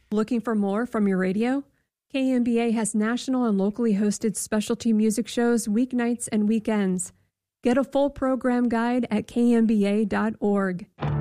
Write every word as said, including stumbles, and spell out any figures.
Looking for more from your radio? K M B A has national and locally hosted specialty music shows weeknights and weekends. Get a full program guide at k m b a dot org.